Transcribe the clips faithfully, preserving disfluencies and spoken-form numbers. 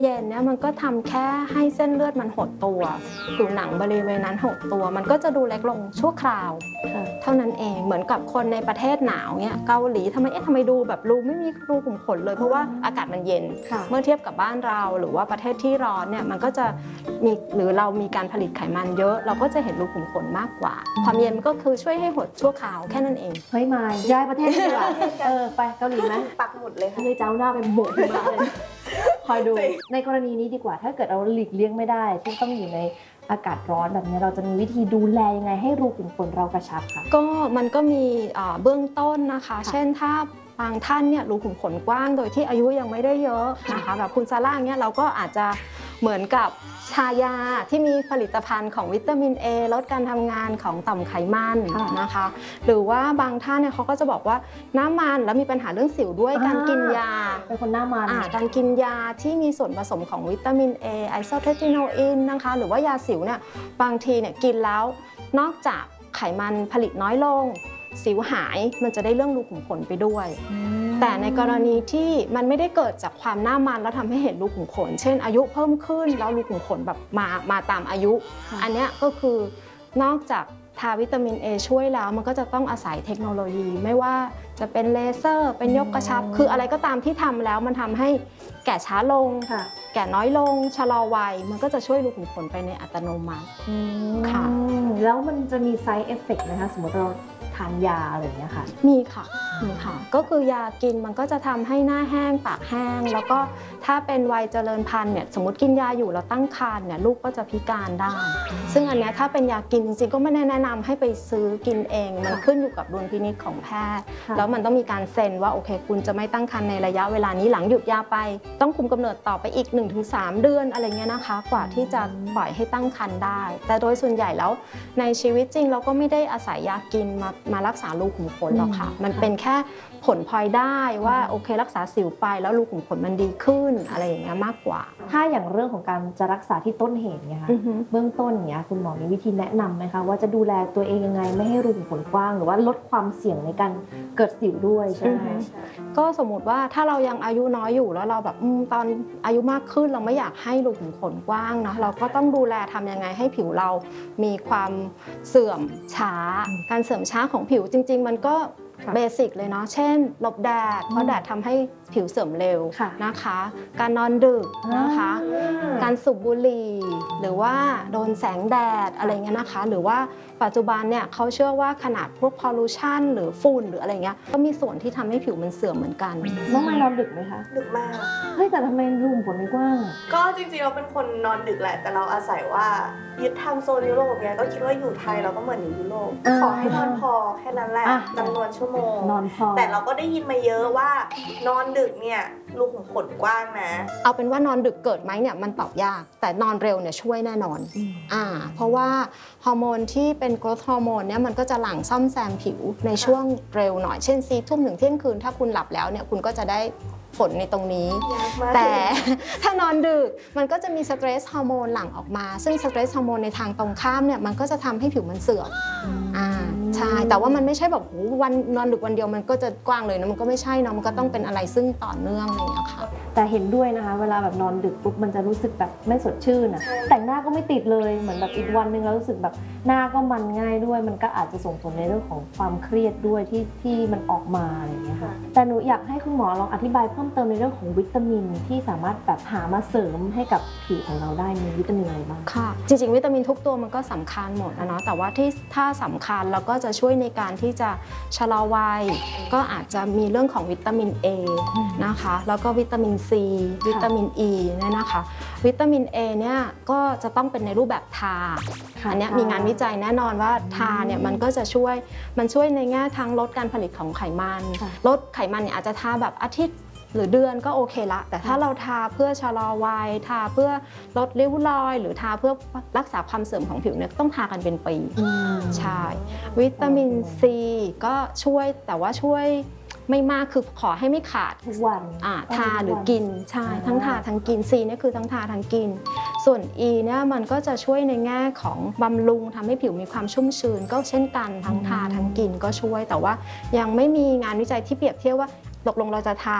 เย็นเนี่ยมันก็ทำแค่ให้เส้นเลือดมันหดตัวผิวหนังบริเวณนั้นหดตัวมันก็จะดูเล็กลงชั่วคราวเท่านั้นเองเหมือนกับคนในประเทศหนาวเนี่ยเกาหลีทำไมเอ๊ะทำไมดูแบบรูไม่มีรูขุมขนเลยเพราะว่าอากาศมันเย็นเมื่อเทียบกับบ้านเราหรือว่าประเทศที่ร้อนเนี่ยมันก็จะมีหรือเรามีการผลิตไขมันเยอะเราก็จะเห็นรูขุมขนมากกว่าความเย็นก็คือช่วยให้หดชั่วคราวแค่นั้นเองเฮ้ยมาย้ายประเทศดีกว่าเออไปเกาหลีไหมปักหมุดเลยค่ะเลยเจ้าหน้าไปโบกมาเลยคอยดูในกรณีนี้ดีกว่าถ้าเกิดเราหลีกเลี่ยงไม่ได้ที่ต้องอยู่ในอากาศร้อนแบบนี้เราจะมีวิธีดูแลยังไงให้รูขุมขนเรากระชับคะก็มันก็มีเบื้องต้นนะคะเช่นถ้าบางท่านเนี่ยรูขุมขนกว้างโดยที่อายุยังไม่ได้เยอะนะคะแบบคุณซาร่าเนี่ยเราก็อาจจะเหมือนกับชายาที่มีผลิตภัณฑ์ของวิตามิน เอ ลดการทำงานของต่อมไขมันนะคะหรือว่าบางท่านเนี่ยเขาก็จะบอกว่าหน้ามันแล้วมีปัญหาเรื่องสิวด้วยการกินยาเป็นคนหน้ามันการกินยาที่มีส่วนผสมของวิตามิน เอ ไอโซเทติโนอินนะคะหรือว่ายาสิวเนี่ยบางทีเนี่ยกินแล้วนอกจากไขมันผลิตน้อยลงสิวหายมันจะได้เรื่องรูขุมขนไปด้วยแต่ในกรณีที่มันไม่ได้เกิดจากความหน้ามันแล้วทำให้เห็นรูขุมขนเช่นอายุเพิ่มขึ้นแล้วรูขุมขนแบบมามาตามอายุอันนี้ก็คือนอกจากทาวิตามิน เอ ช่วยแล้วมันก็จะต้องอาศัยเทคโนโลยีไม่ว่าจะเป็นเลเซอร์เป็นยกกระชับคืออะไรก็ตามที่ทำแล้วมันทำให้แก่ช้าลงแก่น้อยลงชะลอวัยมันก็จะช่วยรูขุมขนไปในอัตโนมัติค่ะแล้วมันจะมี side effect นะคะสมมติเราทานยาอะไรอย่างเงี้ยค่ะมีค่ะมีค่ะก็คือยากินมันก็จะทำให้หน้าแห้งปากแห้งแล้วก็ถ้าเป็นวัยเจริญพันธุ์เนี่ยสมมติกินยาอยู่แล้วตั้งครรภ์เนี่ยลูกก็จะพิการได้ซึ่งอันนี้ถ้าเป็นยากินจริงๆก็ไม่แนะนำให้ไปซื้อกินเองมันขึ้นอยู่กับดุลพินิจของแพทย์แล้วมันต้องมีการเซ็นว่าโอเคคุณจะไม่ตั้งครรภ์ในระยะเวลานี้หลังหยุดยาไปต้องคุมกำเนิดต่อไปอีก หนึ่งถึงสาม เดือนอะไรเงี้ยนะคะกว่าที่จะปล่อยให้ตั้งครรภ์ได้แต่โดยส่วนใหญ่แล้วในชีวิตจริงเราก็ไม่ได้อาศัยยากินมามารักษารูขุมขนหรอกค่ะมันเป็นแค่ผลพลอยได้ว่าโอเครักษาสิวไปแล้วรูขุมขนมันดีขึ้นอะไรอย่างเงี้ยมากกว่าถ้าอย่างเรื่องของการจะรักษาที่ต้นเหตุเนี่ยค่ะเบื้องต้นเนี่ยคุณหมอมีวิธีแนะนำไหมคะว่าจะดูแลตัวเองยังไงไม่ให้รูขุมขนกว้างหรือว่าลดความเสี่ยงในการเกิดสิวด้วยใช่ไหมก็สมมติว่าถ้าเรายังอายุน้อยอยู่แล้วเราแบบตอนอายุมากขึ้นเราไม่อยากให้รูขุมขนกว้างนะเราก็ต้องดูแลทำยังไงให้ผิวเรามีความเสื่อมช้าการเสื่อมช้าของผิวจริงๆมันก็เบสิกเลยเนาะเช่นหลบแดดเพราะแดดทำให้ผิวเสื่อมเร็วนะคะการนอนดึกนะคะการสูบบุหรี่หรือว่าโดนแสงแดดอะไรเงี้ยนะคะหรือว่าปัจจุบันเนี่ยเขาเชื่อว่าขนาดพวกพอลูชันหรือฝุ่นหรืออะไรเงี้ยก็มีส่วนที่ทำให้ผิวมันเสื่อมเหมือนกันน้องไมนอนดึกไหมคะดึกมากเฮ้ยแต่ทำไมรูขุมขนไม่กว้างก็จริงๆเราเป็นคนนอนดึกแหละแต่เราอาศัยว่ายึดทำโซนยุโรปเนี่ยก็คิดว่าอยู่ไทยเราก็เหมือนอยู่ยุโรปขอให้นอนพอแค่นั้นแหละจำนวนชั่วโมงนอนพอแต่เราก็ได้ยินมาเยอะว่านอนดึกเนี่ยรูขุมขนกว้างนะเอาเป็นว่านอนดึกเกิดไหมเนี่ยมันตอบยากแต่นอนเร็วเนี่ยช่วยแน่นอนอ่าเพราะว่าฮอร์โมนที่เป็นโกรทฮอร์โมนเนี่ยมันก็จะหลั่งซ่อมแซมผิวในช่วงเร็วหน่อยเช่นสี่ทุ่มถึงเที่ยงคืนถ้าคุณหลับแล้วเนี่ยคุณก็จะได้ผลในตรงนี้แต่ถ้านอนดึกมันก็จะมีสเตรสฮอร์โมนหลั่งออกมาซึ่งสเตรสฮอร์โมนในทางตรงข้ามเนี่ยมันก็จะทำให้ผิวมันเสื่อมอ่าใช่แต่ว่ามันไม่ใช่แบบวันนอนดึกวันเดียวมันก็จะกว้างเลยนะมันก็ไม่ใช่เนาะมันก็ต้องเป็นอะไรซึ่งต่อเนื่องอะไรอย่างเงี้ยค่ะแต่เห็นด้วยนะคะเวลาแบบนอนดึกปุ๊บมันจะรู้สึกแบบไม่สดชื่นอะแต่งหน้าก็ไม่ติดเลยเหมือนแบบอีกวันนึงเรารู้สึกแบบหน้าก็มันง่ายด้วยมันก็อาจจะส่งผลในเรื่องของความเครียดด้วยที่ที่มันออกมาอะไรอย่างเงี้ยค่ะแต่หนูอยากให้คุณหมอลองอธิบายเพิ่มเติมในเรื่องของวิตามินที่สามารถแบบหามาเสริมให้กับผิวของเราได้มีวิตามินอะไรบ้างค่ะจริงๆวิตามินทุกตัวมันก็สำคัญหมดนะเนาะแต่ว่าที่ถ้าสำคัญแล้วก็จะช่วยในการที่จะชะลอวัยก็อาจจะมีเรื่องของวิตามิน เอ นะคะแล้วก็วิตามิน ซี วิตามิน อี เนี่ยนะคะวิตามิน เอ เนี่ยก็จะต้องเป็นในรูปแบบทาอันนี้มีงานวิจัยแน่นอนว่าทาเนี่ยมันก็จะช่วยมันช่วยในแง่ทั้งลดการผลิตของไขมันลดไขมันเนี่ยอาจจะทาแบบอาทิตย์หรือเดือนก็โอเคละแต่ถ้าเราทาเพื่อชะลอวัยทาเพื่อลดริ้วรอยหรือทาเพื่อรักษาความเสื่อมของผิวเนี่ยต้องทากันเป็นปีใช่วิตามิน ซี ก็ช่วยแต่ว่าช่วยไม่มากคือขอให้ไม่ขาดทุกวันทาหรือกินใช่ทั้งทาทั้งกิน ซี เนี่ยคือทั้งทาทั้งกินส่วน อี เนี่ยมันก็จะช่วยในแง่ของบำรุงทำให้ผิวมีความชุ่มชื้นก็เช่นกันทั้งทาทั้งกินก็ช่วยแต่ว่ายังไม่มีงานวิจัยที่เปรียบเทียบว่าตกลงเราจะทา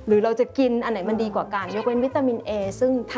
หรือเราจะกินอันไหนมันดีกว่ากันยกเว้นวิตามิน A ซึ่ง